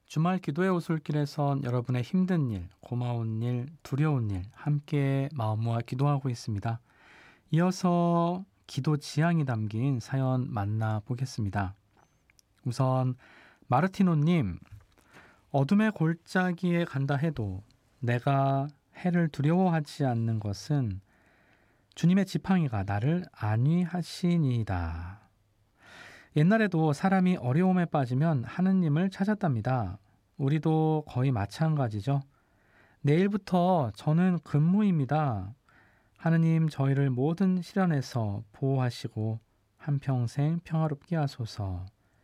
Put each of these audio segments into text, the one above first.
주말 기도의 오솔길에선 여러분의 힘든 일, 고마운 일, 두려운 일 함께 마음 모아 기도하고 있습니다. 이어서 기도 지향이 담긴 사연 만나보겠습니다. 우선 마르티노님, 어둠의 골짜기에 간다 해도 내가 해를 두려워하지 않는 것은 주님의 지팡이가 나를 안위하시니이다. 옛날에도 사람이 어려움에 빠지면 하느님을 찾았답니다. 우리도 거의 마찬가지죠. 내일부터 저는 근무입니다. 하느님 저희를 모든 시련에서 보호하시고 한평생 평화롭게 하소서.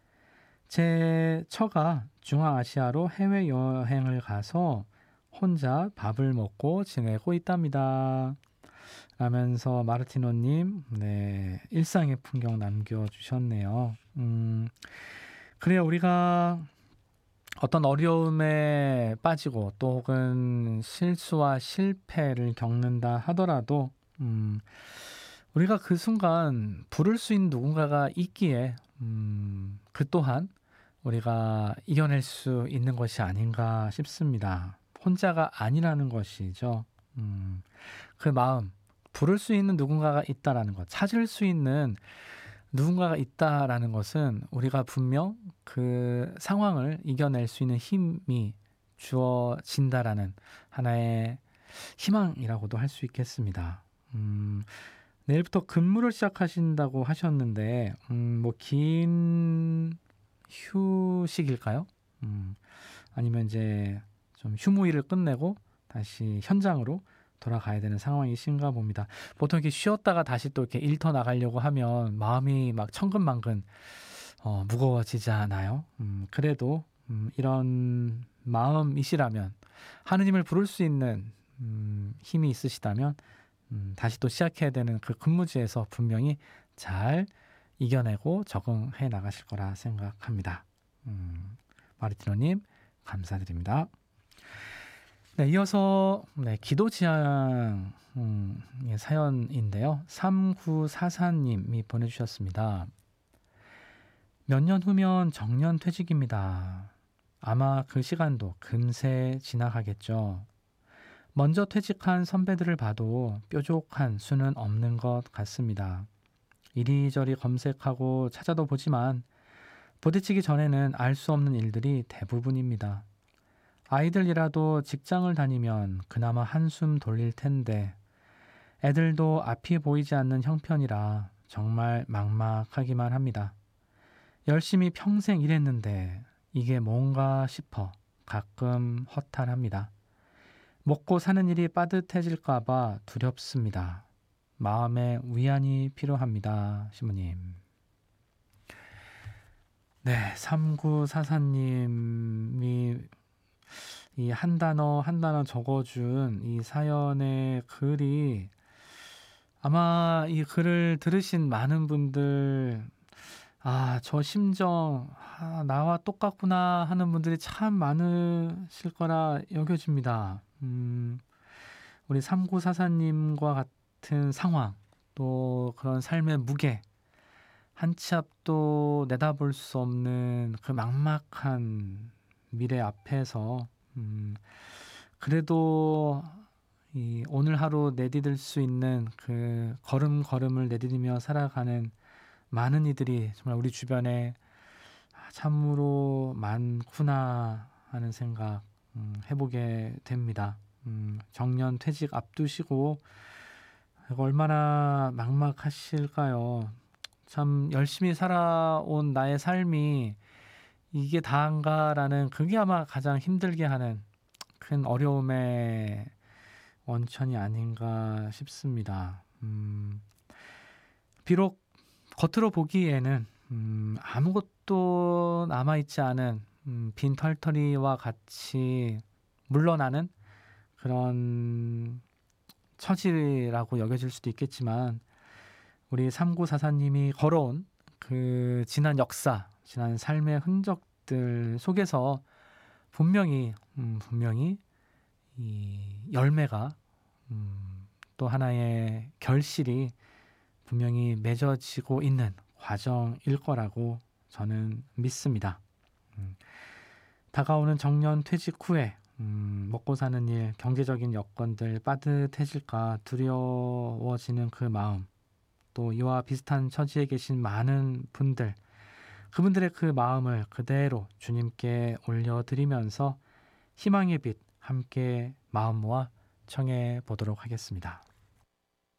제 처가 중앙아시아로 해외여행을 가서 혼자 밥을 먹고 지내고 있답니다. 라면서 마르티노님, 네, 일상의 풍경 남겨주셨네요. 그래요. 우리가 어떤 어려움에 빠지고 또 혹은 실수와 실패를 겪는다 하더라도 우리가 그 순간 부를 수 있는 누군가가 있기에 그 또한 우리가 이겨낼 수 있는 것이 아닌가 싶습니다. 혼자가 아니라는 것이죠. 그 마음, 부를 수 있는 누군가가 있다라는 것, 찾을 수 있는 누군가가 있다라는 것은 우리가 분명 그 상황을 이겨낼 수 있는 힘이 주어진다라는 하나의 희망이라고도 할 수 있겠습니다. 내일부터 근무를 시작하신다고 하셨는데, 뭐 긴 휴식일까요? 아니면 이제 좀 휴무일을 끝내고 다시 현장으로 돌아가야 되는 상황이신가 봅니다. 보통 이렇게 쉬었다가 다시 또 이렇게 일터 나가려고 하면 마음이 막 천근만근 무거워지지 않아요? 그래도 이런 마음이시라면 하느님을 부를 수 있는 힘이 있으시다면 다시 또 시작해야 되는 그 근무지에서 분명히 잘 이겨내고 적응해 나가실 거라 생각합니다. 마르티노님 감사드립니다. 네, 이어서 기도 지향 사연인데요. 3944님이 보내주셨습니다. 몇 년 후면 정년 퇴직입니다. 아마 그 시간도 금세 지나가겠죠. 먼저 퇴직한 선배들을 봐도 뾰족한 수는 없는 것 같습니다. 이리저리 검색하고 찾아도 보지만 부딪히기 전에는 알 수 없는 일들이 대부분입니다. 아이들이라도 직장을 다니면 그나마 한숨 돌릴 텐데 애들도 앞이 보이지 않는 형편이라 정말 막막하기만 합니다. 열심히 평생 일했는데 이게 뭔가 싶어 가끔 허탈합니다. 먹고 사는 일이 빠듯해질까봐 두렵습니다. 마음의 위안이 필요합니다. 시모님. 네, 3944님이 이 한 단어 한 단어 적어준 이 사연의 글이 아마 이 글을 들으신 많은 분들 저 심정 나와 똑같구나 하는 분들이 참 많으실 거라 여겨집니다. 우리 3944님과 같은 상황 또 그런 삶의 무게 한 치 앞도 내다볼 수 없는 그 막막한 미래 앞에서 그래도 이 오늘 하루 내디딜 수 있는 그 걸음걸음을 내디디며 살아가는 많은 이들이 정말 우리 주변에 참으로 많구나 하는 생각 해보게 됩니다. 정년 퇴직 앞두시고 이거 얼마나 막막하실까요? 참 열심히 살아온 나의 삶이 이게 다인가라는 그게 아마 가장 힘들게 하는 큰 어려움의 원천이 아닌가 싶습니다. 비록 겉으로 보기에는 아무것도 남아있지 않은 빈 털터리와 같이 물러나는 그런 처지라고 여겨질 수도 있겠지만 우리 3944님이 걸어온 그 지난 역사, 지난 삶의 흔적들 속에서 분명히 이 열매가 또 하나의 결실이 분명히 맺어지고 있는 과정일 거라고 저는 믿습니다. 다가오는 정년 퇴직 후에 먹고 사는 일, 경제적인 여건들 빠듯해질까 두려워지는 그 마음, 또 이와 비슷한 처지에 계신 많은 분들, 그분들의 그 마음을 그대로 주님께 올려드리면서 희망의 빛 함께 마음 모아 청해 보도록 하겠습니다.